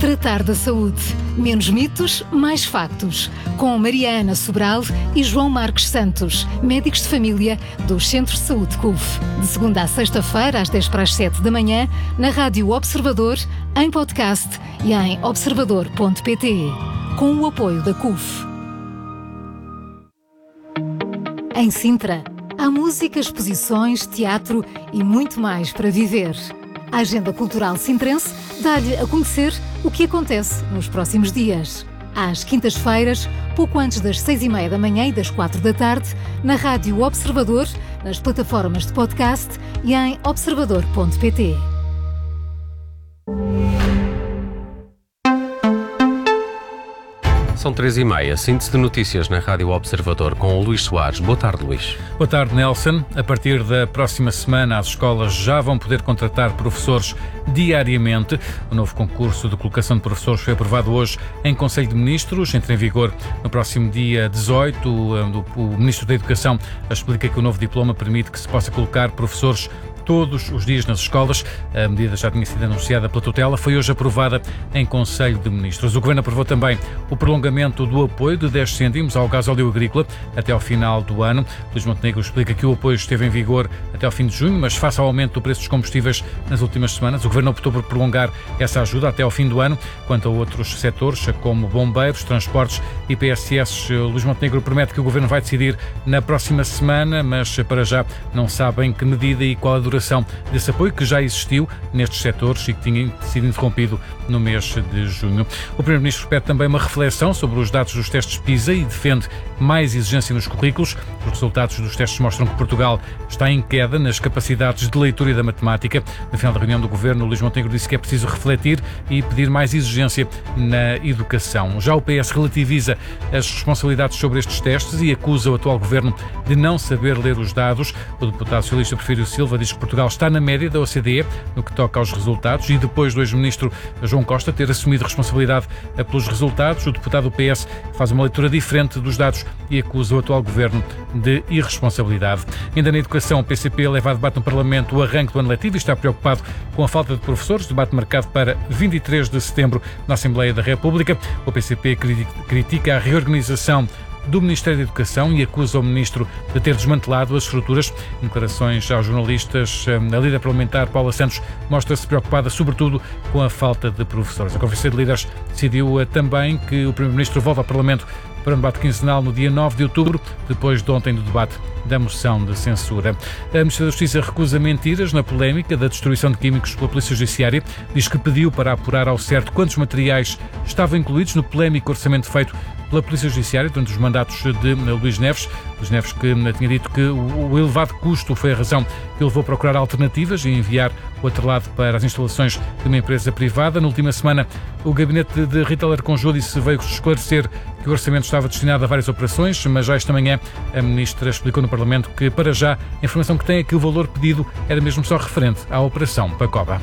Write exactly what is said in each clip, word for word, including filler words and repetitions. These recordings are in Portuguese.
Tratar da saúde. Menos mitos, mais factos. Com Mariana Sobral e João Marcos Santos, médicos de família dos Centros de Saúde C U F. De segunda a sexta-feira, às dez para as sete da manhã, na Rádio Observador, em podcast e em observador ponto pt. Com o apoio da C U F. Em Sintra, há música, exposições, teatro e muito mais para viver. A Agenda Cultural Sintrense dá-lhe a conhecer o que acontece nos próximos dias. Às quintas-feiras, pouco antes das seis e meia da manhã e das quatro da tarde, na Rádio Observador, nas plataformas de podcast e em observador ponto pt. São três e meia, síntese de notícias na Rádio Observador com o Luís Soares. Boa tarde, Luís. Boa tarde, Nelson. A partir da próxima semana, as escolas já vão poder contratar professores diariamente. O novo concurso de colocação de professores foi aprovado hoje em Conselho de Ministros. Entra em vigor no próximo dia dezoito. O Ministro da Educação explica que o novo diploma permite que se possa colocar professores todos os dias nas escolas. A medida já tinha sido anunciada pela tutela, foi hoje aprovada em Conselho de Ministros. O Governo aprovou também o prolongamento do apoio de dez cêntimos ao gasóleo agrícola até ao final do ano. Luís Montenegro explica que o apoio esteve em vigor até ao fim de junho, mas face ao aumento do preço dos combustíveis nas últimas semanas, o Governo optou por prolongar essa ajuda até ao fim do ano. Quanto a outros setores, como bombeiros, transportes e P S S, Luís Montenegro promete que o Governo vai decidir na próxima semana, mas para já não sabem que medida e qual a duração desse apoio que já existiu nestes setores e que tinha sido interrompido no mês de junho. O Primeiro-Ministro pede também uma reflexão sobre os dados dos testes PISA e defende mais exigência nos currículos. Os resultados dos testes mostram que Portugal está em queda nas capacidades de leitura e da matemática. No final da reunião do Governo, Luís Montenegro disse que é preciso refletir e pedir mais exigência na educação. Já o P S relativiza as responsabilidades sobre estes testes e acusa o atual Governo de não saber ler os dados. O deputado socialista Porfírio Silva diz que Portugal está na média da O C D E no que toca aos resultados e depois do ex-ministro João Costa ter assumido responsabilidade pelos resultados, o deputado do P S faz uma leitura diferente dos dados e acusa o atual Governo de irresponsabilidade. Ainda na educação, o P C P leva a debate no Parlamento o arranque do ano letivo e está preocupado com a falta de professores. Debate marcado para vinte e três de setembro na Assembleia da República. O P C P critica a reorganização do Ministério da Educação e acusa o Ministro de ter desmantelado as estruturas. Em declarações aos jornalistas, a líder parlamentar Paula Santos mostra-se preocupada sobretudo com a falta de professores. A Conferência de Líderes decidiu também que o Primeiro-Ministro volte ao Parlamento para um debate quinzenal no dia nove de outubro, depois de ontem do debate da moção de censura. A Ministra da Justiça recusa mentiras na polémica da destruição de químicos pela Polícia Judiciária. Diz que pediu para apurar ao certo quantos materiais estavam incluídos no polémico orçamento feito pela Polícia Judiciária durante os mandatos de Luís Neves. Luís Neves que tinha dito que o elevado custo foi a razão que o levou a procurar alternativas e enviar o atrelado para as instalações de uma empresa privada. Na última semana, o gabinete de Rita Leite Júdice veio esclarecer que o orçamento estava destinado a várias operações, mas já esta manhã a Ministra explicou no Parlamento que, para já, a informação que tem é que o valor pedido era mesmo só referente à Operação Pacoba.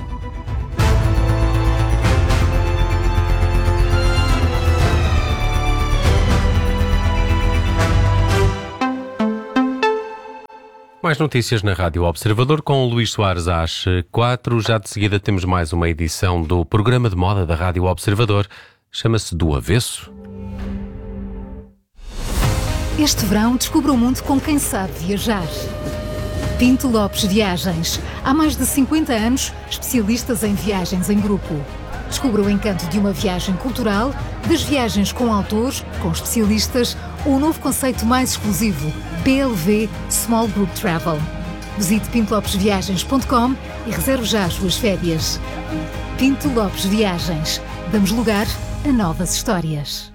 Mais notícias na Rádio Observador com o Luís Soares às quatro. Já de seguida temos mais uma edição do programa de moda da Rádio Observador. Chama-se Do Avesso. Este verão descubra o mundo com quem sabe viajar. Pinto Lopes Viagens. Há mais de cinquenta anos, especialistas em viagens em grupo. Descubra o encanto de uma viagem cultural, das viagens com autores, com especialistas, ou o novo conceito mais exclusivo, P L V Small Group Travel. Visite pinto lopes viagens ponto com e reserve já as suas férias. Pinto Lopes Viagens. Damos lugar a novas histórias.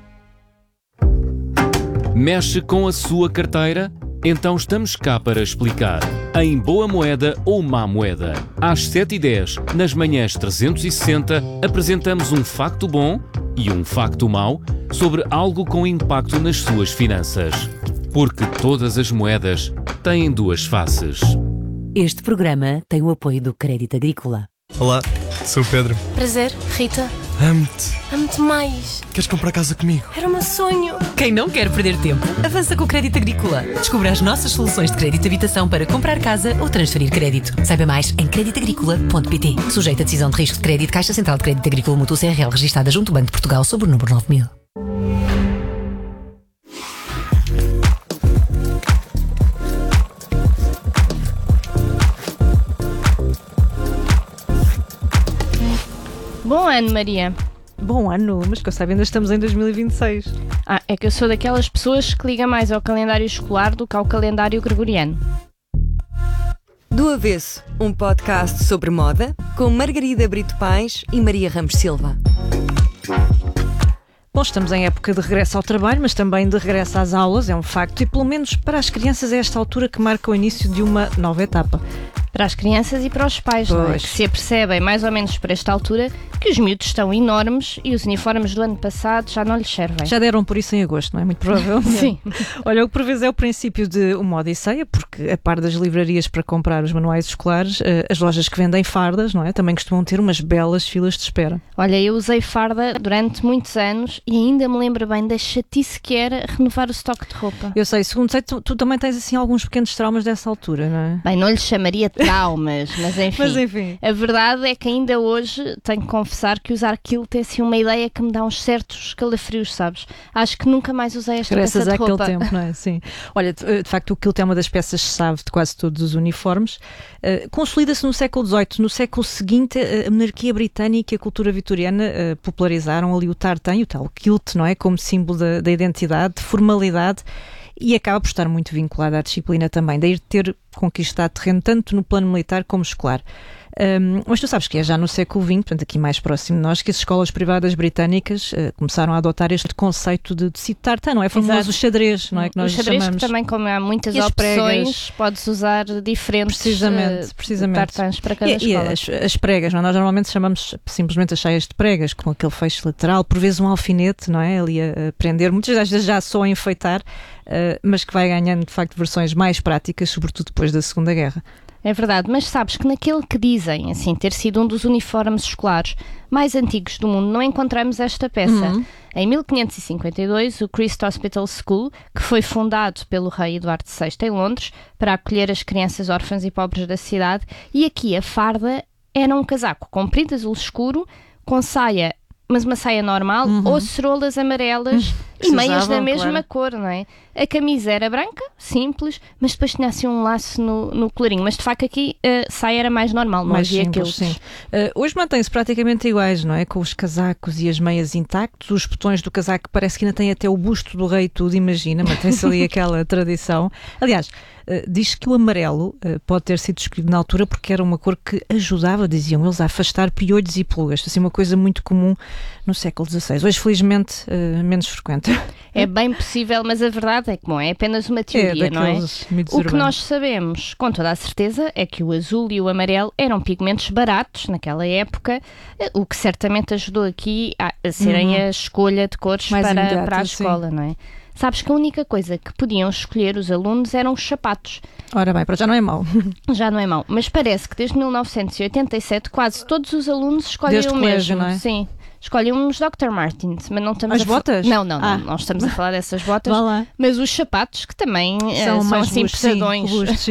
Mexe com a sua carteira? Então estamos cá para explicar. Em boa moeda ou má moeda. Às sete e dez, nas manhãs trezentos e sessenta, apresentamos um facto bom e um facto mau sobre algo com impacto nas suas finanças. Porque todas as moedas têm duas faces. Este programa tem o apoio do Crédito Agrícola. Olá, Sou o Pedro. Prazer, Rita. Amo-te. Amo-te mais. Queres comprar casa comigo? Era o meu sonho. Quem não quer perder tempo, avança com o Crédito Agrícola. Descubra as nossas soluções de crédito de habitação para comprar casa ou transferir crédito. Saiba mais em crédito agrícola ponto pt. Sujeito a decisão de risco de crédito, Caixa Central de Crédito Agrícola Mútuo C R L, registada junto ao Banco de Portugal sob o número nove mil. Bom ano, Maria. Bom ano, mas que eu saiba, ainda estamos em dois mil e vinte e seis. Ah, é que eu sou daquelas pessoas que liga mais ao calendário escolar do que ao calendário gregoriano. Do Avesso, um podcast sobre moda, com Margarida Brito Pais e Maria Ramos Silva. Bom, estamos em época de regresso ao trabalho, mas também de regresso às aulas, é um facto, e pelo menos para as crianças é esta altura que marca o início de uma nova etapa. Para as crianças e para os pais, não é? Que se apercebem, mais ou menos por esta altura, que os miúdos estão enormes e os uniformes do ano passado já não lhes servem. Já deram por isso em agosto, não é? Muito provavelmente. Sim. Olha, o que por vezes é o princípio de uma odisseia, porque a par das livrarias para comprar os manuais escolares, as lojas que vendem fardas, não é? Também costumam ter umas belas filas de espera. Olha, eu usei farda durante muitos anos e ainda me lembro bem da chatice que era renovar o estoque de roupa. Eu sei, segundo sei, tu, tu também tens assim alguns pequenos traumas dessa altura, não é? Bem, não lhes chamaria traumas, mas enfim. Mas enfim. A verdade é que ainda hoje tenho que confessar que usar aquilo tem assim uma ideia que me dá uns certos calafrios, sabes? Acho que nunca mais usei esta Graças peça de àquele roupa. tempo, não é? Sim. Olha, de, de facto, o quilt é uma das peças-chave de quase todos os uniformes. Uh, Consolida-se no século dezoito. No século seguinte, a monarquia britânica e a cultura vitoriana uh, popularizaram ali o tartan, o tal quilt, não é? Como símbolo da, da identidade, de formalidade, e acaba por estar muito vinculada à disciplina também, daí ter conquistado terreno tanto no plano militar como escolar. Um, mas tu sabes que é já no século vinte, portanto aqui mais próximo de nós, que as escolas privadas britânicas uh, começaram a adotar este conceito de tecido tartan, não é? Famoso o xadrez, não é? Que nós o xadrez chamamos. Que também, como há muitas E as opções, pregas. podes usar diferentes Precisamente, uh, precisamente. tartans para cada E, e escola. as, as pregas, não é? Nós normalmente chamamos simplesmente as saias de pregas, com aquele fecho lateral, por vezes um alfinete, não é? Ali a, a prender, muitas das vezes já só a enfeitar, uh, mas que vai ganhando de facto versões mais práticas, sobretudo depois da Segunda Guerra. É verdade, mas sabes que naquele que dizem, assim, ter sido um dos uniformes escolares mais antigos do mundo, não encontramos esta peça. Uhum. Em mil quinhentos e cinquenta e dois, o Christ Hospital School, que foi fundado pelo rei Eduardo sexto em Londres, para acolher as crianças órfãs e pobres da cidade, e aqui a farda era um casaco comprido azul escuro, com saia, mas uma saia normal, uhum. ou cerolas amarelas Que e se meias usavam, da mesma claro. cor, não é? A camisa era branca, simples, mas depois tinha assim um laço no, no colarinho. Mas de facto aqui a saia era mais normal, não Mais havia simples, aqueles. sim. Uh, hoje mantém-se praticamente iguais, não é? Com os casacos e as meias intactos, os botões do casaco parece que ainda tem até o busto do rei e tudo, imagina, mantém-se ali aquela tradição. Aliás, uh, diz que o amarelo uh, pode ter sido escolhido na altura porque era uma cor que ajudava, diziam eles, a afastar piolhos e pulgas. Assim, uma coisa muito comum no século dezasseis. Hoje, felizmente, uh, menos frequente. É bem possível, mas a verdade é que, bom, é apenas uma teoria, é, não é? O que nós sabemos, com toda a certeza, é que o azul e o amarelo eram pigmentos baratos naquela época, o que certamente ajudou aqui a, a serem uhum. a escolha de cores mais para, imediata, para a escola, sim. não é? Sabes que a única coisa que podiam escolher os alunos eram os sapatos. Ora bem, já não é mau. Já não é mau, mas parece que desde mil novecentos e oitenta e sete quase todos os alunos escolhem desde o colégio, mesmo. Não é? Sim. Escolhem uns doutor Martens, mas não estamos As a botas? Não, não, ah. não, não estamos a falar dessas botas, Vá lá. mas os sapatos que também são, uh, são mais assim robustos, pesadões. Sim, robustos,